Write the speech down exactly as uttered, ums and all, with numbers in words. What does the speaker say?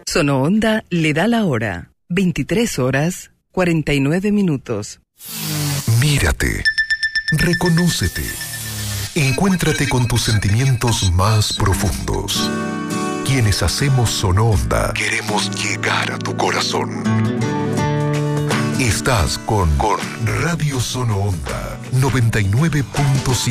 Sono Onda le da la hora. veintitrés horas, cuarenta y nueve minutos. Mírate. Reconócete. Encuéntrate con tus sentimientos más profundos. Quienes hacemos Sono Onda queremos llegar a tu corazón. Estás con, con Radio Sono Onda noventa y nueve punto siete.